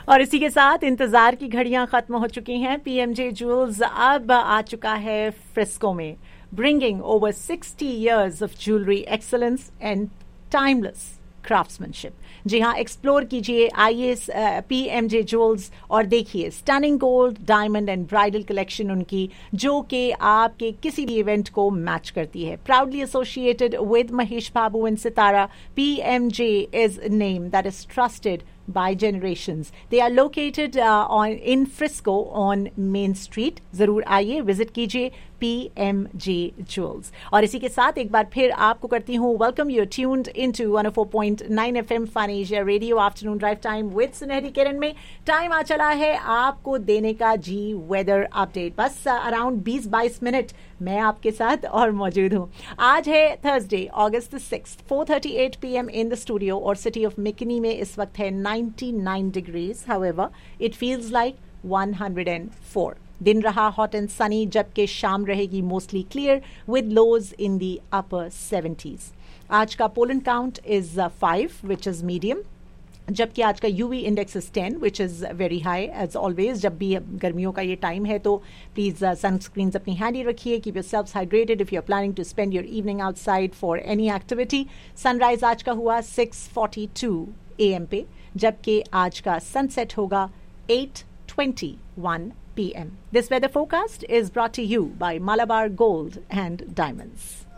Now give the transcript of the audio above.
और इसी के साथ इंतजार की घड़ियां खत्म हो चुकी हैं। पीएमजे ज्वेल्स अब आ चुका है फ्रिस्को में, bringing over 60 years of jewelry excellence and timeless craftsmanship। जी हाँ, एक्सप्लोर कीजिए, आइए पीएमजे ज्वेल्स और देखिए stunning gold, diamond and bridal collection उनकी, जो कि आपके किसी भी इवेंट को मैच करती है। Proudly associated with Mahesh Babu and Sitara, पीएमजे is name that is trusted by generations. They are located in Frisco on Main Street. जरूर आइए, विजिट कीजिए PMJ Jewels। और इसी के साथ एक बार फिर आपको करती हूँ welcome. You tuned into 104.9 FM fun Asia radio, afternoon drive time with सुनहरी किरण में टाइम आ चला है आपको देने का जी वेदर अपडेट। बस अराउंड 20-22 मिनट मैं आपके साथ और मौजूद हूँ। आज है Thursday, August 6, 4:38 PM in the studio और सिटी ऑफ मिकनी में इस वक्त है 99 degrees। However, it feels like 104। दिन रहा हॉट एंड सनी, जबकि शाम रहेगी mostly clear with lodge in the upper 70s। आज का pollen count is 5 which is medium, जबकि आज का UV index is 10 which is very high as always. जब भी गर्मियों का ये टाइम है तो प्लीज़ सनस्क्रीन्स अपनी हैंडी रखिए, keep yourselves hydrated if you are planning to spend your evening outside for any activity. Sunrise आज का हुआ 6:42 AM पे, जबकि आज का सनसेट होगा 8:21 PM। This weather forecast is brought to you by Malabar Gold and Diamonds.